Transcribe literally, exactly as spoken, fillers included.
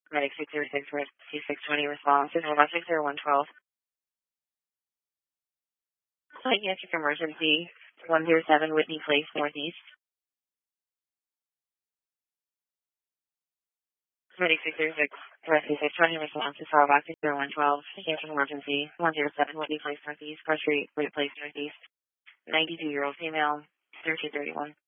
Medic six zero six, C six twenty response. Is about six zero one twelve. Psychiatric emergency, one zero seven Whitney Place, Northeast. Medic six zero six, C six twenty response. Is about six zero one twelve. Psychiatric emergency, one zero seven Whitney Place, Northeast. Cross Street, Whitney Place, Northeast. ninety-two-year-old female, thirteen thirty-one.